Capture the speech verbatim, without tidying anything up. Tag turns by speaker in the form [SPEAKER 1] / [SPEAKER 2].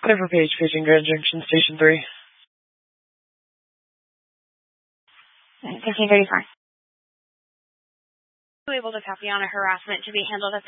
[SPEAKER 1] Clear for Page, Paging Grand Junction, Station three.
[SPEAKER 2] fifteen thirty-five. Able to copy on a harassment to be handled at the